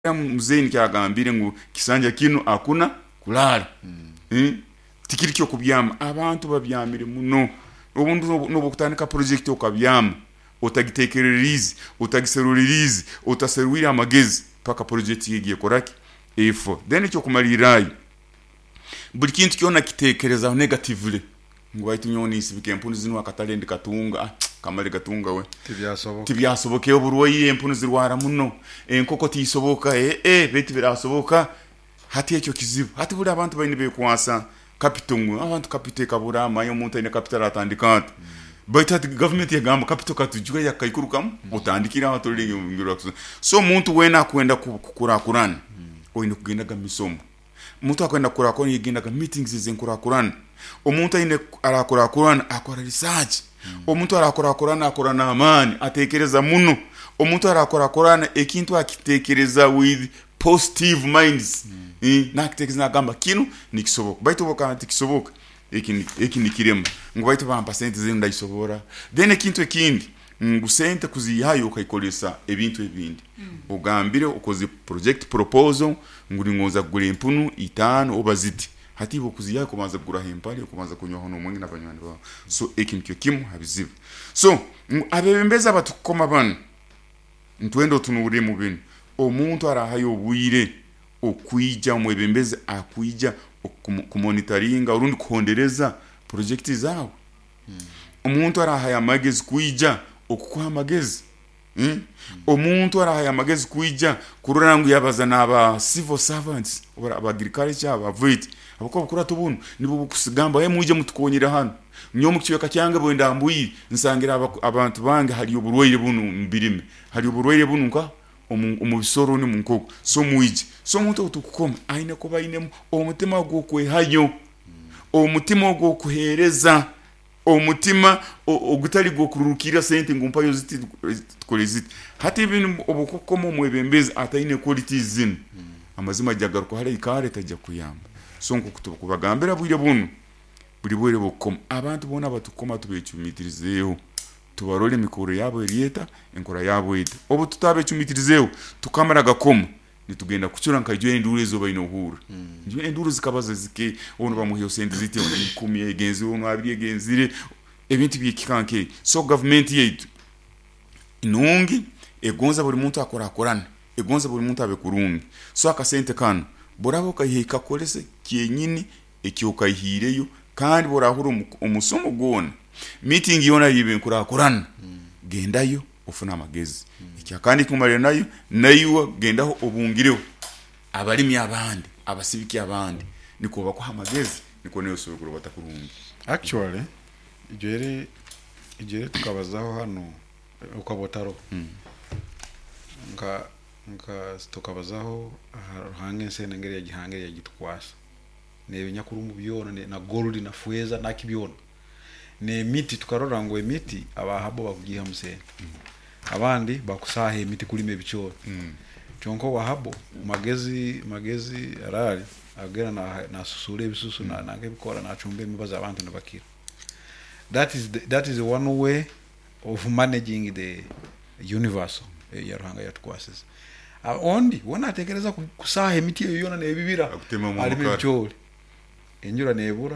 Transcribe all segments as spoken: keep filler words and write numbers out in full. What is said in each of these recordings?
mzee nikyagambire ngu kisanja kino akuna kulala mm. eh? tikiri kyo kubyama abantu babyamire muno obuntu nobukutandika project okabyama otagitekererize otagiseruririze otaserwira amagezi paka project yigiye koraki efo then cyo kumalirayi buli kintu kyona kitekereza negatively ngo ayitunyoni isibike empunu zinu akatalende katunga ah, kamale gatunga we tibyasoboka tibyasoboke oburwayi empunu zirwara muno enkoko tisoboka eh eh beti birasoboka hati ekyo kizibu hati buli abantu bayine bekwasa capital abantu capital kabura mayo muntu ine capital atandikant mm. But at government yagamba capital katujwe yakayikurukamu mm. utandikira abatolenge ngira so muntu wena kwenda kukura kurana mm. oyine kugenda ga misomo muntu akwenda kura kuri yigenda ga meetings zinkura kurana omuntu ine arakura kurana akora research mm. omuntu arakura kurana akora na amani atekereza muno omuntu arakura kurana ekintu akitekereza with positive minds mm. eh nakitekeza gamba kino nikisoboka baito boka tikisoboka eki eki nikirema ngo baito ba percent zinu ndayisobora then ekintu ekindi ngo sente kuzihayo ukayikolesa ebintu ebindi mm. ugambire ukoze project proposal ngo ringoza kugura impunu itano obaziti hatibo kuzihayo kubanza kugura hempali kubanza kunyoha no mwingi nabanywana ba so ekintu kyo kimu habizibu so abebembeza batukoma bana ntwendo tunure mu bintu omuntu arahayo buire okwija mwebembeze akwija kumonitoringa urundi kuhondereza project zawe omuntu mm. arahaya amagezi kwija okukwa amagezi mm? mm. omuntu arahaya amagezi kwija kururangu yabaza naba civil servants ora aba agriculture aba vet abako bakura tubunu nibo bukusigamba ye muje mutukonyira hano nyo mukiweka cyanga bwenda mbuyi nsangira abantu bange hari uburwaire bunu mbirime hari uburwaire bunu nka umubisoro ni munkoko so muiji so muntu utukukoma aine ko bayine omutima gwo kwehayo omutima gwo kuhereza omutima ogutali gwo kururukira sente ngumpayo ziti koleziti hati ibintu obukokoma mwebembeza ataine qualities zin amazima jagaruko hali ikare tajja kuyamba so nkukutuba kubagambira bwire bunu buri bwire bukoma abantu bona batukoma tubecyumitirizeho tubarole mikoro yabo elieta enkora yabo ita obo tutabe cyumitirizeho tukamara gakoma nitugenda kucyura nkajyo enduru zo bayino hura njye mm. enduru zikabaza zike ono bamuhiyo sente ziti ono ikumi egenzi ono abiri egenzire ebintu bikikanke so government yetu inongi egonza buri muntu akora akorana egonza buri muntu abe kurungi so akasente kano borabo kayihika kolese kyenyini ekyokayihireyo kandi borahuru umusomo gona meeting yona yibe nkura korana mm. gendayo ufuna amagezi mm. iki kandi kumare nayo nayo gendaho obungireho abalimi abandi abasibiki abandi niko bako hamagezi niko neyo sobukuru batakurungi actually ijere ijere tukabazaho hano ukabotaro mm. nga nga tukabazaho hange sene ngere ya gihange ya gitwasa nebenya kuri mu byona na gold na fueza nakibyona ne miti tukarora ngo emiti abahabo bakugiha musene mm. abandi bakusaha emiti kuri mebichoro mm. chonko wahabo magezi magezi arari agera na na susure bisusu mm. na nange bikora na chumbe mibaza abantu nabakira that is the, that is the one way of managing the universal eh, ya ruhanga ya twasses uh, ondi wona tekereza kusaha emiti yo yona nebibira ali mebichoro enjura nebura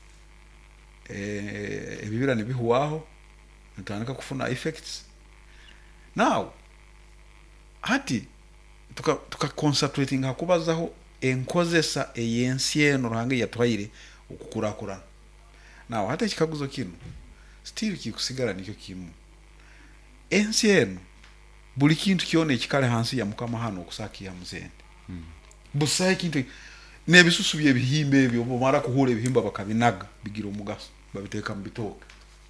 eh ebibira nibihuaho ntanaka kufuna effects now hati tuka tuka concentrating hakubazaho enkozesa eyensieno ruhange yatwaire ukukurakurana now hata kikaguzo kino still kikusigara nicyo kimu ensieno buli kintu kione kikale hansi ya mukama hano okusaki ya muzende mm. busaye kintu nebisusu bye bihimbe byo bomara kuhura bihimba bakabinaga bigira umugaso babiteka mbitoka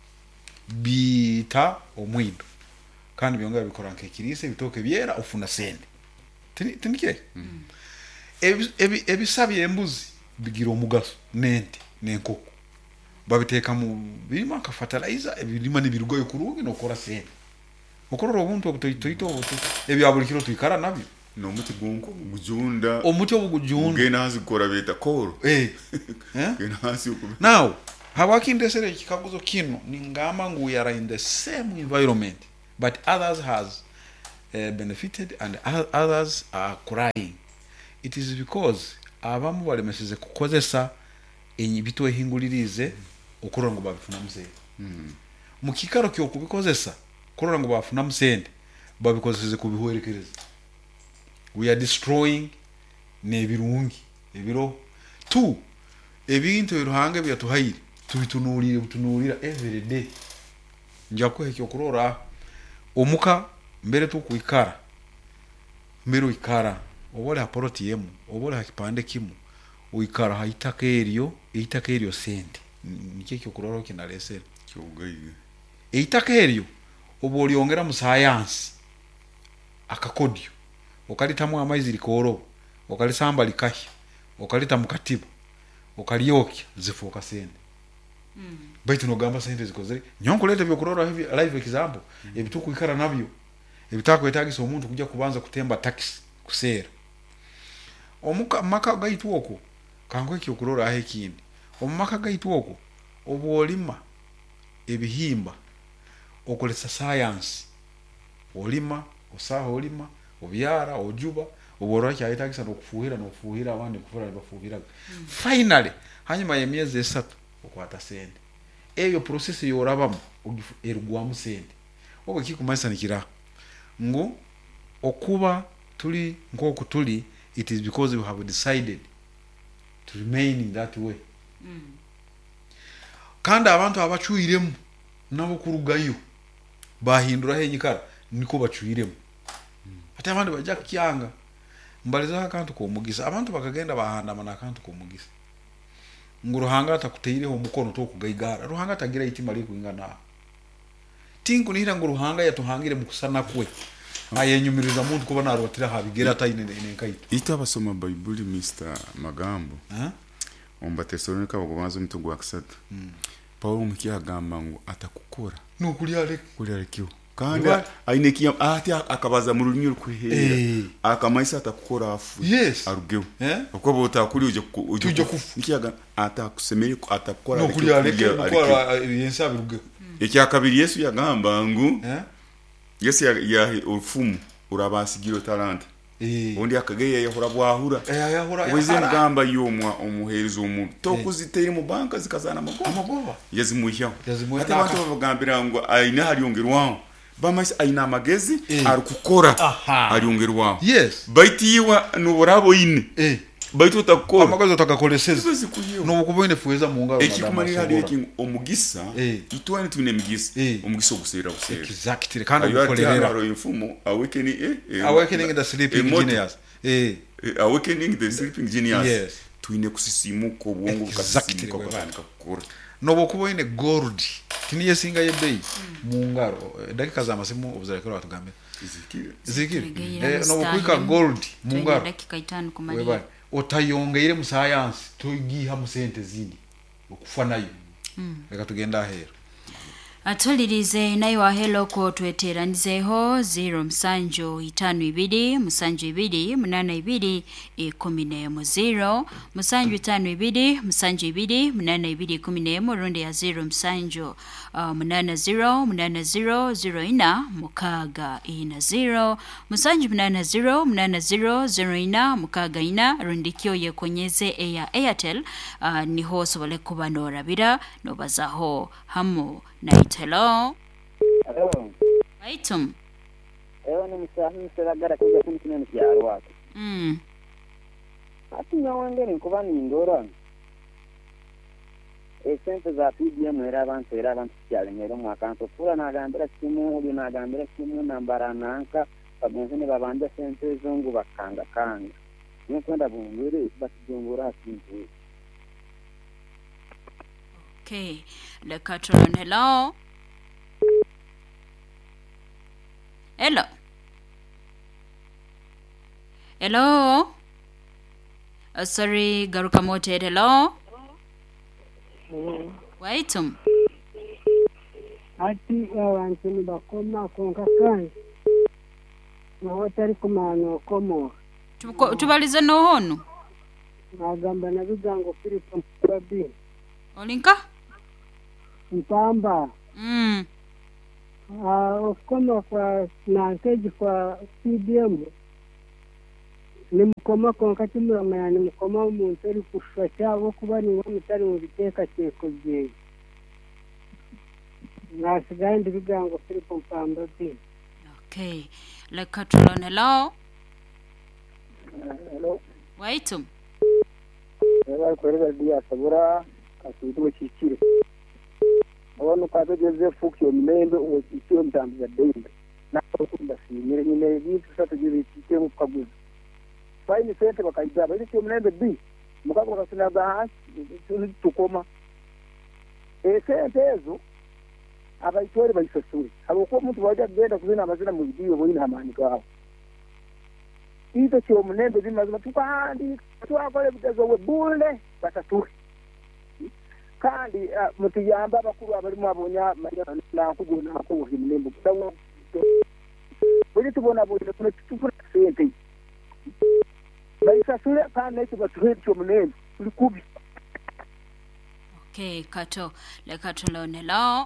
bita omwindo kandi byonga bikora nke kirise bitoke byera ufuna sende tinike mm. ebi ebisabi embuzi bigira umugaso nente nenkoko babiteka mu birima ka fertilizer ebirima nibirugoye kurugi no kora sende okorora obuntu obutoyito ebi abulikiro tuyikara nabyo no muti gunko gujunda omuti obugujunda genazi kora beta koro eh eh genazi ukube now hawakindesere kikaguzo kino ningama ngu yara in the same environment but others has uh, benefited and others are crying. It is because abamu balemeseze kukozesa enyibito ehingulirize okurora ngo babifuna musende. Mm. Mu kikaro kyo kubikozesa kurora ngo bafuna musende babikozeze kubihorekereza. We are destroying nebirungi ebiro two ebintu biruhange byatuhaire tubitunulire butunulira every day njako hekyo kurora omuka mbere tukuikara mbere uikara obole haporoti yemu obole hakipande kimu uikara haitaka eriyo eitaka eriyo sente nike kyo kurora kinalesera kyogaiye eitaka eriyo obole ongera mu science akakodyo okalitamu amaizi likoro okalisamba likashya okalita mukatiba okaliyokya zifuka sente. Mm. Baitu no gamba sente zikozere nyonko lete byo kurora live example mm. ebituku ikara nabyo ebitako etagisa omuntu kujja kubanza kutemba taxi kusera omuka maka gaitu oko kango ekyo kurora ahe kindi omumaka gaitu oko obolima ebihimba okolesa science olima osaha olima obyara ojuba obora kya etagisa no kufuhira no kufuhira abandi kufura bafuhira. Mm. Finally hanyuma ya miezi esatu okwata sente eyo process yorabamu erugwamu sente obo kikumasa nikira ngo okuba tuli ngoko tuli it is because we have decided to remain in that way. Mm. Kandi abantu abachuiremu nabo kurugayo bahindura henyikara niko bachuiremu. Mm. Ate abandi bajja kyanga mbaliza akantu ko mugisa abantu bakagenda bahanda mana akantu ko mugisa nguruhanga atakuteireho mukono to kugaigara ruhanga tagira itima liko ingana tinku nihira nguruhanga yatuhangire mukusana kwe ayenyumiriza muntu kuba narotira habigera tayine ne kaito ita basoma Bible Mister Magambo ha omba Thessalonika bagobanza umutungo wa kusatu. Mm. Paulo mukiyagamba ngo atakukora no kuli ale kuli ale kyo kandi ainekiya ati akabaza mu runyuru kwihera akamaisa atakukora afu. Yes. Arugeo eh uko bota kuri uje uje kufu nikiyaga atakusemere atakukora no kuli ale gukora yensa birugeo ekya kabiri Yesu yagamba ngo eh Yesu ya ufumu urabasigiro talent eh undi akageye yahora bwahura eh yahora weze ngamba yomwa omuhereza omuntu tokuzitera mu banka zikazana amagoba amagoba yazimuhya yazimuhya ate abantu babagambira ngo aina hari ongerwaho bamase aina magezi arukukora hari ongerwaho. Yes. Baitiwa nuborabo ine eh baitu utakora amagazo takakoleseza no kubone fueza mu ngaro ekikumani hari eki omugisa itwane tune mugisa omugisa ogusera busera exactly kandi gukolera aro infumo awakening eh awakening the sleeping genius eh awakening the sleeping genius. Yes. Twine kusisimuka obwongo bukasimuka kwandika kukora no kubone gold tiniye singa yebei mu ngaro dakika za masimu obuzalekero batugambe zikiri eh no kuika gold mu ngaro dakika itanu kumalia otayongeire mu science tugiha mu sente zindi okufa nayo. Mm. Reka tugenda hero atulirize nayo wa hello ko tweteranizeho zero msanjo itanu ibiri msanjo ibiri munana ibiri kumi n'emu zero msanjo itanu ibiri msanjo ibiri munana ibiri kumi n'emu rundi ya zero msanjo uh, munana zero munana zero zero ina mukaga ina zero msanjo munana zero munana zero zero ina mukaga ina rundi kyo yekonyeze eya Airtel uh, niho sobole kuba norabira nobazaho hamu night. Hello. Hello. Waitum. Ewa ni msahi msagara kuja kumkina mkiaro wako. Mm. Ati nyawangere nkuba ni ndora. E sente za P D M era abantu era abantu kyale ngero mwakanto pula nagambira simu uli nagambira simu nambara nanka bagenze ne babanda sente zongu bakanga kanga. Nkwenda bungure basijungura asinzi. Okay. Le Catron, hello. Hello. Hello. Uh, sorry, garuka mote. Hello. Mm. Waitum. Ati abantu ni bakoma konka kan. Na hotari kumano komo. Tubalize no honu. Nagamba na bigango Philip Mbabi. Olinka? Mpamba. Mm. Ah, okukoma kwa nankeji kwa C D M ni mukoma konka kimuramanya ni mukoma omuntu eri kufa cyabo kuba ni mutari mu biteka cyeko bye nasigaye ndibigango Philip Mpamba bi. Okay, leka tulone hello. Hello. Waitum. Eba korera dia sabura kasudu chikire. Abantu kabe Joseph Fukyo mlembe uwekikiro mtambiza daily. Na kunda sinyere nyine bitu sasa jibe chike mu kaguzi. Faini sente bakaijaba ili mlembe bi. Mukako kasina bahas tukoma. E sente ezo abaitore bayisasuri. Abako muntu wajya genda kuzina amazina mu video bo ina amani kawo. Ito cyo mlembe bimazima tukandi twakole bitezo we bule batatu. Kandi mutiyamba bakuru abalimu abonya na kugona ko himlembo dawo buri tubona buri ne tufuna sente bayisa sura kandi ne tubatuhe cyo mlembo tuli kubi. Okay, kato leka tulone hello.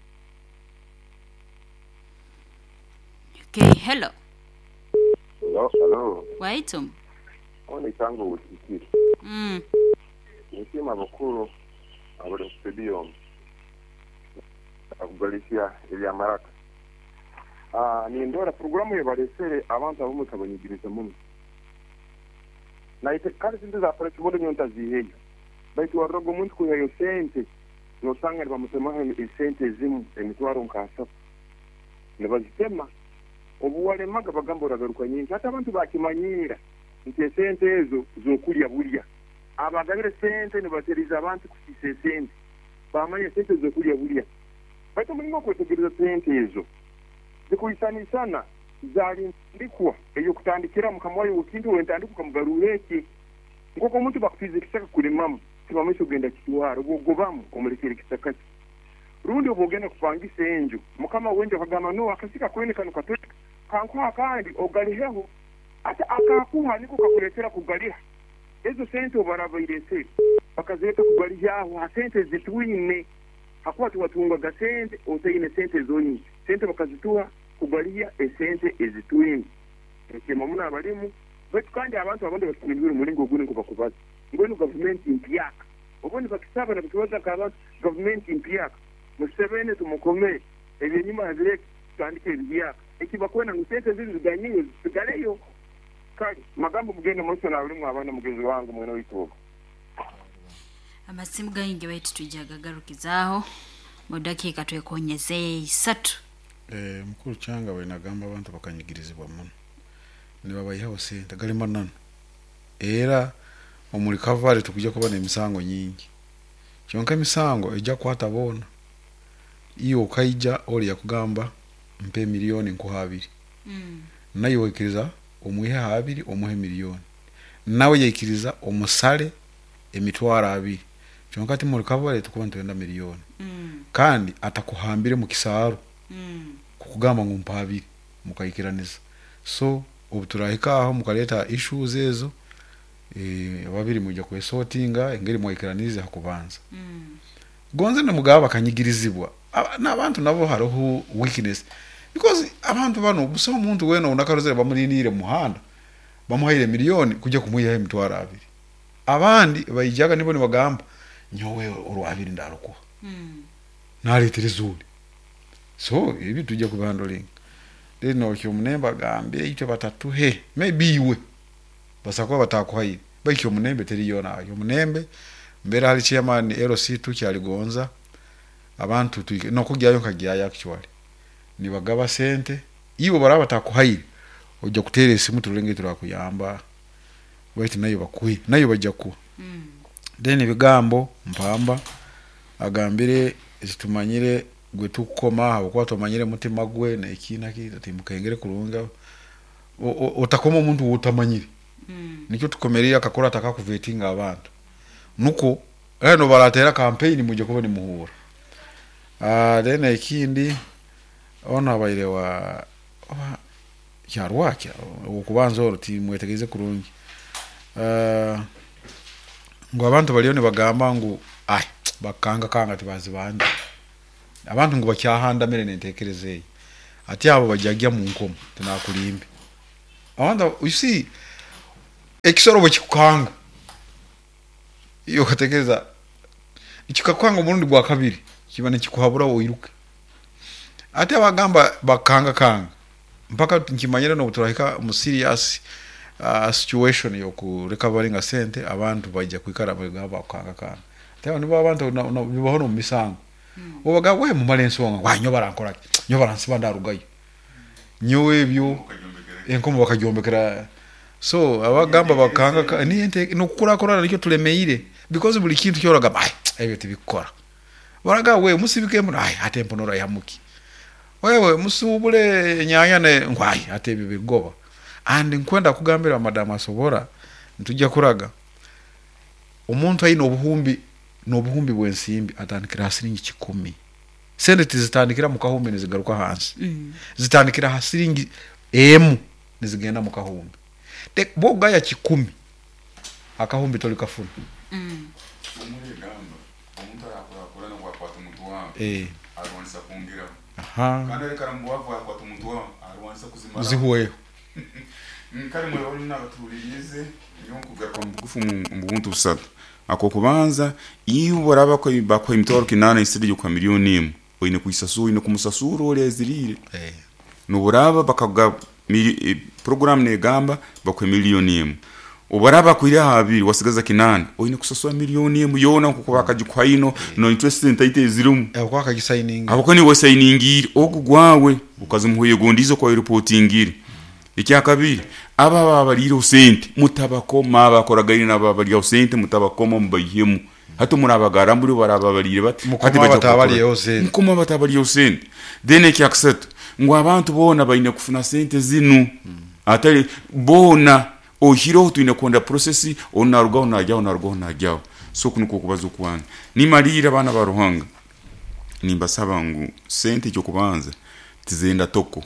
Okay, hello. Hello, hello. Waitum. Oni tangu usikiri. Mm. Nisema bakuru abali studio akugalisia ili amaraka. Ah, ni ndora programu ya balesere abantu abo mutabanyigiriza muno. Na ite kali sinte za pare kibodo nyonta ziheyo. Baitu warogo muntu ko yayo sente. No sanga ba musema ni sente zimu emitwaro nkasa. Ne bazitema obuwale maga bagambo ragaruka nyingi hata abantu bakimanyira nti sente ezo zokulya bulya abagabire sente ne bateriza abantu kufise sente bamanye sente zokulya bulya bato mulimo kwetegereza sente ezo zikuisani sana zali ndikwa eyo kutandikira mukamwayo ukintu wentandikuka mugarureki ngoko omuntu bakutize kisaka kulimamu tibamesho genda kitwaro gogobamu omulekere kisaka rundi obogenda kupangisa enjo mukama wenje kagama no akasika kwenekano katweka kankuha kandi ogaliheho ata akakuha niko kakuletera kugaliha ezo sente obarabairese bakazeta kugalihaho ha sente zitwine hakuwa tuwatunga ga sente otaine sente zoni sente bakazituha kugaliya esente ezitwine ekema muna abalimu betu kandi abantu abandi batumibira mulingo gune ko bakubaza ngwenu government impyaka obone bakisaba na bituwaza ka government impyaka musebene tumukomere ebyenyuma habire tandike impyaka ekibakwena ngusente zizi ziganyiwe zigaleyo kali magambo mugende mose na buli mwabana mugenzi wangu mwene wituko Amasimu gainge wetu tujagagarukizaho mu dakika twekonyeze isatu. Eh mukuru cyanga we nagamba abantu bakanyigirizibwa muno ne babayihaho sente galima nano era omuli kavari tukujja kubona emisango nyingi kyonka emisango ejja kwatabona iyo kaija oli yakugamba mpe milioni nkuhabiri Mm. nayo wekiriza omuhe habiri omuhe milioni nawe yekiriza omusale emitwara abiri kyonka ati muri kavari tukuba ntwenda milioni Mm. kandi atakuhambire mu kisaro Mm. kukugamba ngo mpabiri mukayikiraniza so obuturahikaho mukaleta issues ezo eh ababiri mujja ku sortinga engeri mwayikiranize hakubanza Mm. gonze ne mugaba kanyigirizibwa n'abantu nabo haroho weakness because abantu bano busoma umuntu weno unakarozera bamulinire muhanda bamuhaire milioni kujya kumuyiha emitwara abiri abandi bayijaga nibo nibagamba nyowe urwabiri ndaruko Mm. naletirizuli so ibi tujja ku handling lino kyo munemba gambye ite batatu he maybe iwe basakwa batakuhaye bakyo munembe teriyo na yo munembe mbere hali chairman L C two cyali gonza abantu tuike no kujyayo kagiyaya actually ni bagaba sente ibo baraba takuhaye ojja kutere simu tulenge turakuyamba wait nayo bakuye nayo bajja ku Mm. then bigambo mpamba agambire zitumanyire gwe tukoma abo tumanyire mutima gwe na ikina ki timukengere kulunga otakoma umuntu utamanyire Mm. nicyo tukomerera akakora atakakuvetinga abantu nuko eno baratera campaign muje kubona muhura ah then ikindi ona abaire wa cyarwakya ukubanza oti mwetegeze kurungi ah ngo abantu baliyo ne bagamba ngo ai bakanga kanga tibazi bandi abantu ngo bakyahanda mere nentekereze ati abo bajagya mu nkomo tunakulimbe awanda you see ekisoro bukikanga iyo katekereza ikikakwanga umurundi gwa kabiri kibane kikuhabura oyiruke ati abagamba bakanga kanga mpaka nkimanyira no buturahika mu serious uh, situation yo ku recovering a sente abantu bajya kwikara bagaba kanga kanga ati nibo abantu bibaho no misango obaga we mu malenso wanga wanyo barankora nyo baransiba ndarugayo nyowe byo enkomo bakajyombekera so abagamba bakanga ni ente no kukura korana nicyo tulemeire because buli kintu cyoraga bai ebyo tibikora baraga we musibike mu ai atempo nora yamuki wewe musubule nyanya ne ngwai ate bibigoba and nkwenda kugambira madama sobora ntujja kuraga umuntu ayino obuhumbi no buhumbi bwensimbi atandikira siringi kikumi sente tizitandikira mu kahumbi nizigaruka hansi mm. zitandikira hasiringi emu nizigenda mu kahumbi te boga ya kikumi akahumbi tolikafuna mm. eh arwanisa kungira aha kana reka mbuwavu akwa tumuntu arwanisa kuzimara zihuwe nkari mwe bali n'abaturize nyonko kugaruka mu bugufu mu buntu busatu ako kubanza iyo baraba ko bakwa imitoro kinana isidi kwa miliyoni imwe oyine kuisasura ine kumusasura olezirire eh no buraba bakaga program ne gamba bakwa miliyoni imwe ubaraba kwira habiri wasigaza kinana oyine kusasura miliyoni imwe yona kuko bakajikwa ino no interest ntaite zirumu ako akagisigning abako ni we signing ogugwawe ukazumuye gondizo kwa reporting icya kabiri aba babarira usente mutabakoma bakoraga ina babarira usente mutabakoma mbayihemu hato murabagara muri barababarire bati hati batabariye usente mukoma batabariye usente then icya gatatu ngo abantu bona bayine kufuna sente zinu hmm. atari bona ohiro tuine konda process onaruga onajya onaruga onajya so kunuko kubazo kwana ni marira abana baruhanga nimba sabangu sente cyo kubanza tizenda toko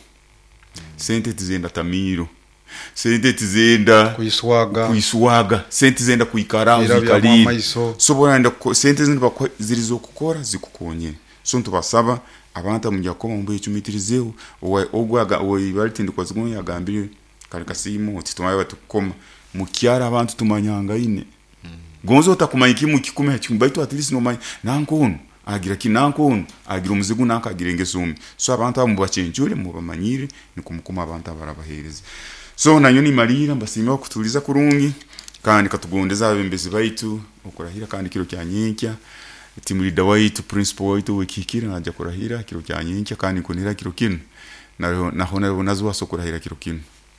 sente tizenda tamiro sente tizenda kuiswaga kuiswaga sente zenda kuikaranzu kali so bona sente zindi bakwa zirizo kukora zikukonye so ntubasaba abantu mujya koma mbuye cyumitirizeho ogwaga oyibaliti ndikozwe yagambire kali kasimo titumaye batukoma mukyara abantu tumanyanga ine gonzo utakumanyiki mu kikume cyumbaito at least no manya nankono agira kinankono agira umuzigu nakagira ngesumi so abantu abo mubacyenjure mubamanyire nikumukuma abantu abarabahereza so nanyo ni marira mbasima kutuliza kurungi kandi katugondeza abembezi baitu okurahira kandi kiro cyanyinkia timu leader waitu principal waitu wikikira najya kurahira kiro cyanyinkia kandi kunira kiro kino naho naho nazo wasokurahira kiro kino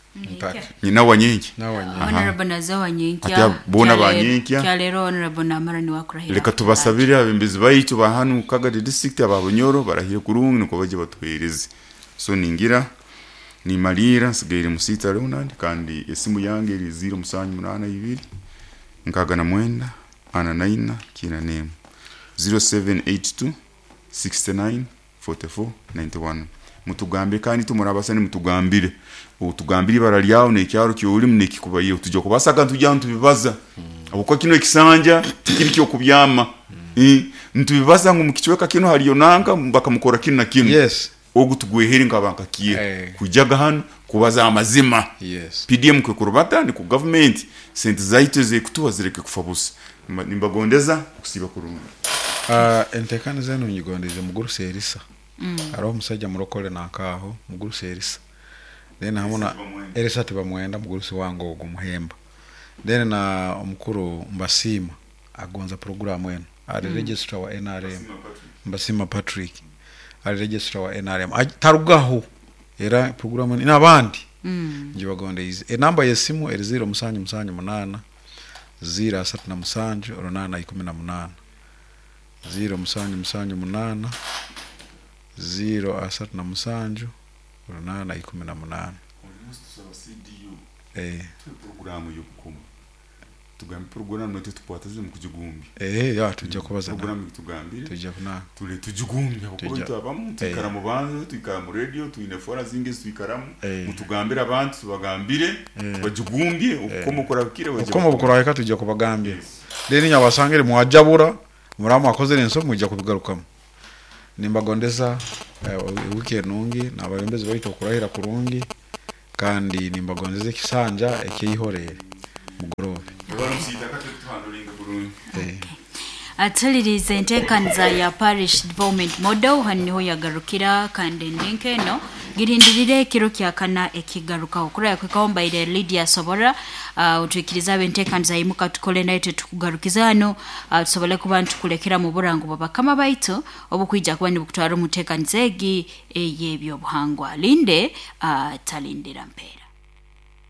nyina wanyinki honorable nazawa nyinki bona banyinki cyalero honorable namara ni wakurahira reka tubasabira abembezi baitu bahanu kaga district ababonyoro barahira kurungi nuko baje batuhereze so ningira ni marira sigere musita leonard kandi esimu yange iri zero musanyu munana ibiri nkaga na mwenda ana naina kina name zero seven eight two six nine four four nine one mutugambe kandi tumurabasane mutugambire utugambire baralyawo nekyaro cyuri muneki kubaye tujye kubasaga ntujyantu bibaza abuko kino ekisanja tikiri cyo kubyama eh ntubibaza ngo mukichweka kino hariyo nanga bakamukora kino na kino yes ogutugwehere ngabanka kiye hey. kujaga hano kubaza amazima yes P D M kwe kurubata ni ku government sente zaite ze kutuwa zireke kufabusa nimbagondeza kusiba kurunga ah uh, entekane zeno nyigondeze muguru serisa mm. aro musajja murokole nakaho muguru serisa then hamuna erisa tibamwenda muguru si wango ogumuhemba then na omukuru mbasima agonza program wenu ari mm. register wa N R M mbasima Patrick ari register wa N R M tarugaho era program ina abandi mm. nje bagonde izi e number yesimu eri zero musanyu musanyu munana zero asatu na musanju ronana ikumi na munana zero musanyu musanyu munana zero asatu na musanju ronana ikumi na munana eh program yo kukoma tugambi program no tutupata zimu kujugumbi eh ya tujja kubaza program tugambire tujja kuna tule tujugumbi akukora twabamu tukara mu banze tukara mu radio tuine fora zinge twikaramu mutugambira abantu tubagambire bajugumbye ukoma ukora kire waje ukoma ukora ka tujja kubagambye deni nyabasangire muwajabura muramu akoze nenso mujja kubigarukamo nimbagondeza uh, wiki enungi n'abayembezi baito kurahira kurungi kandi nimbagondeze kisanja ekihorere mugorove atuliriza enteekaniza ya parish development model haniho yagarukira kandi ndinke no girindirire ekiro kyakana ekigaruka okuraya kwekawombaire Lydia Sobora uh, utwikiriza benteekaniza imuka tukole nayo tukugarukiza hano uh, tusobole kuba ntukulekera mu burango babakama baitu obukwijja kuba nibukutwara umuteekaniza egi ey'ebyobuhangwa linde uh, talindira mpera.